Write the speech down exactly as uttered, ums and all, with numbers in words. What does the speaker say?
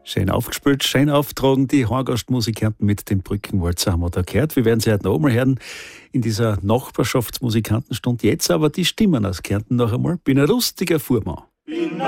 Schön aufgespielt, schön aufgetragen. Die Horngastmusikanten mit dem Brückenwalzer haben wir da gehört. Wir werden sie heute noch einmal hören in dieser Nachbarschaftsmusikantenstunde. Jetzt aber die Stimmen aus Kärnten noch einmal. Bin ein lustiger Fuhrmann. Bin